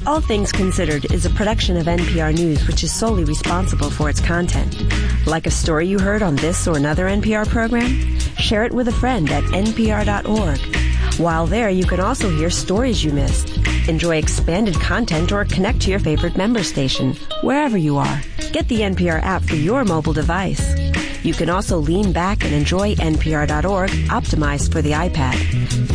All Things Considered is a production of NPR News, which is solely responsible for its content. Like a story you heard on this or another NPR program? Share it with a friend at npr.org. While there, you can also hear stories you missed, enjoy expanded content, or connect to your favorite member station, wherever you are. Get the NPR app for your mobile device. You can also lean back and enjoy NPR.org, optimized for the iPad.